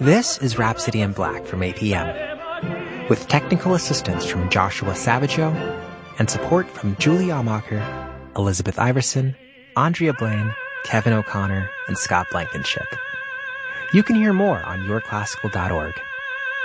This is Rhapsody in Black from APM, with technical assistance from Joshua Savageau and support from Julie Almacher, Elizabeth Iverson, Andrea Blaine, Kevin O'Connor, and Scott Blankenship. You can hear more on yourclassical.org.